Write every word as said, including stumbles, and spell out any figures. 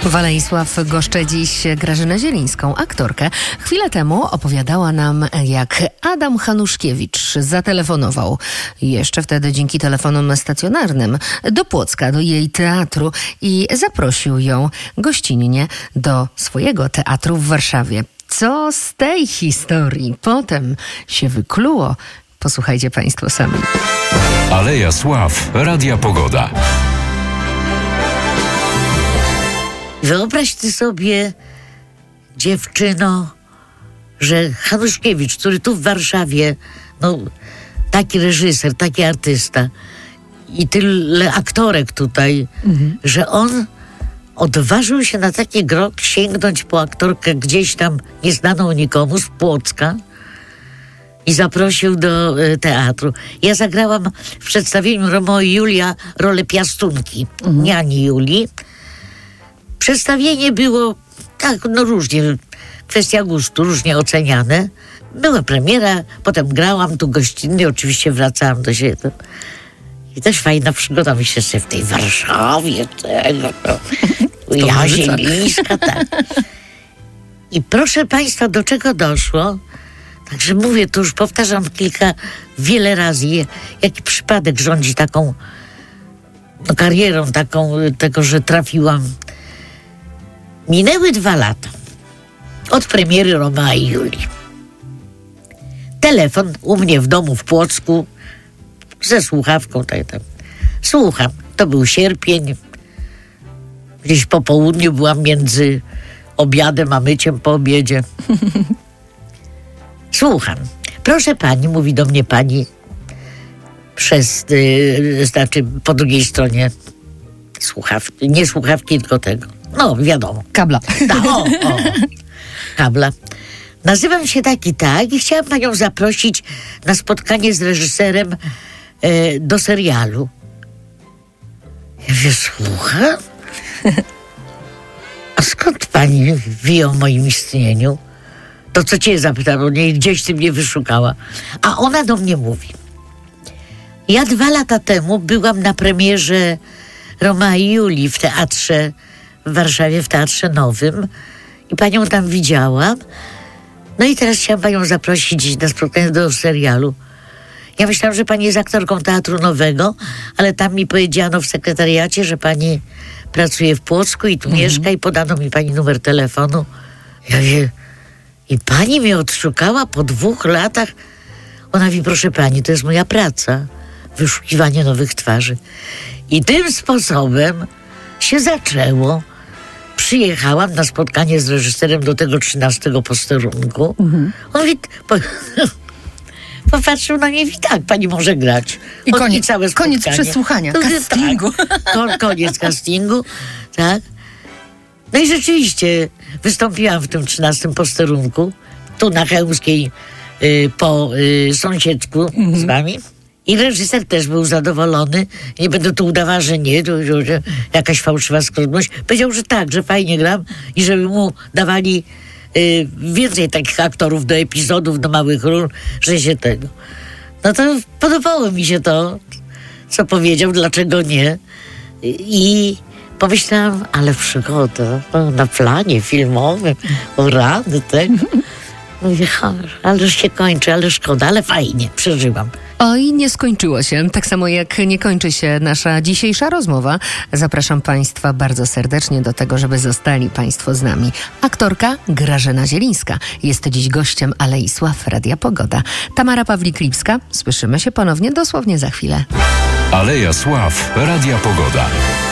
W Aleisław goszczę dziś Grażynę Zielińską, aktorkę. Chwilę temu opowiadała nam, jak Adam Hanuszkiewicz zatelefonował, jeszcze wtedy dzięki telefonom stacjonarnym, do Płocka, do jej teatru i zaprosił ją gościnnie do swojego teatru w Warszawie. Co z tej historii potem się wykluło? Posłuchajcie państwo sami. Aleja Sław, Radia Pogoda. Wyobraź ty sobie, dziewczyno, że Hanuszkiewicz, który tu w Warszawie, no taki reżyser, taki artysta i tyle aktorek tutaj, mhm. że on odważył się na taki krok sięgnąć po aktorkę gdzieś tam nieznaną nikomu z Płocka i zaprosił do y, teatru. Ja zagrałam w przedstawieniu Romeo i Julia rolę piastunki, mhm. niani Julii. Przedstawienie było tak, no różnie, kwestia gustu, różnie oceniane. Była premiera, potem grałam tu gościnnie, oczywiście wracałam do siebie. I też fajna przygoda, myślę sobie, w tej Warszawie, tego, to ja Zielińska, tak. I proszę państwa, do czego doszło? Także mówię, to już powtarzam kilka, wiele razy, jaki przypadek rządzi taką no, karierą, taką, tego, że trafiłam. Minęły dwa lata od premiery Romea i Julii. Telefon u mnie w domu w Płocku ze słuchawką. Tak, tak. Słucham. To był sierpień. Gdzieś po południu byłam między obiadem a myciem po obiedzie. Słucham. Proszę pani, mówi do mnie pani przez, yy, znaczy po drugiej stronie słuchawki, nie słuchawki, tylko tego. No, wiadomo. Kabla. Ta, o, o. Kabla. Nazywam się tak i tak i chciałam panią zaprosić na spotkanie z reżyserem e, do serialu. Ja mówię, słucham? A skąd pani wie o moim istnieniu? To co cię zapytano, nie, gdzieś ty mnie wyszukała. A ona do mnie mówi. Ja dwa lata temu byłam na premierze Romea i Julii w teatrze w Warszawie, w Teatrze Nowym i panią tam widziałam. No i teraz chciałam panią zaprosić na spotkanie do serialu. Ja myślałam, że pani jest aktorką Teatru Nowego, ale tam mi powiedziano w sekretariacie, że pani pracuje w Płocku i tu mhm. mieszka i podano mi pani numer telefonu. Ja wie, i pani mnie odszukała po dwóch latach? Ona mówi, proszę pani, to jest moja praca. Wyszukiwanie nowych twarzy. I tym sposobem się zaczęło. Przyjechałam na spotkanie z reżyserem do tego trzynastego posterunku. Mhm. On mówi, po, popatrzył na mnie i mówi, tak, pani może grać. I koniec, całe koniec przesłuchania, to, castingu. Tak, koniec castingu, tak. No i rzeczywiście wystąpiłam w tym trzynastym posterunku, tu na Chełmskiej, y, po y, sąsiedzku mhm. z wami. I reżyser też był zadowolony. Nie będę tu udawała, że nie, to, że, że jakaś fałszywa skromność. Powiedział, że tak, że fajnie gram i żeby mu dawali y, więcej takich aktorów do epizodów, do małych ról, że się tego. No to podobało mi się to, co powiedział, dlaczego nie. I pomyślałam, ale przygoda no, na planie filmowym, o rady tego. Mówię, ale się kończy, ale szkoda, ale fajnie, przeżyłam. Oj, nie skończyło się. Tak samo jak nie kończy się nasza dzisiejsza rozmowa. Zapraszam państwa bardzo serdecznie do tego, żeby zostali państwo z nami. Aktorka Grażyna Zielińska jest dziś gościem Alei Sław Radia Pogoda. Tamara Pawlik-Lipska. Słyszymy się ponownie dosłownie za chwilę. Aleja Sław Radia Pogoda.